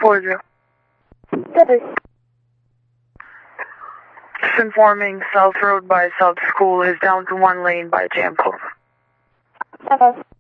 4-0. Just informing, South Road by South School is down to 1 lane by Jam Cove. Okay.